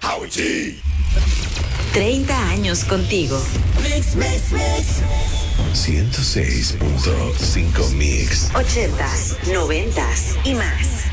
Howie G. 30 años contigo. Mix. 106.5 Mix. 80s, 90s y más.